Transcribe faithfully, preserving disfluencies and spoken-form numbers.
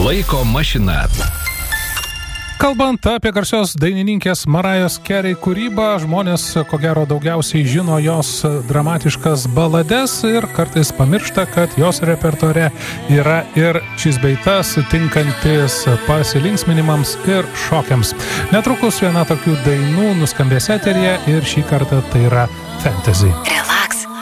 Laiko mašina. Kalbant apie garsios dainininkės Mariah Carey kūrybą, žmonės ko gero daugiausiai žino jos dramatiškas balades ir kartais pamiršta, kad jos repertuare yra ir šis bei tas tinkantis pasilinksminimams ir šokiams. Netrukus viena tokių dainų nuskambės eteryje ir šį kartą tai yra Fantasy. Relax.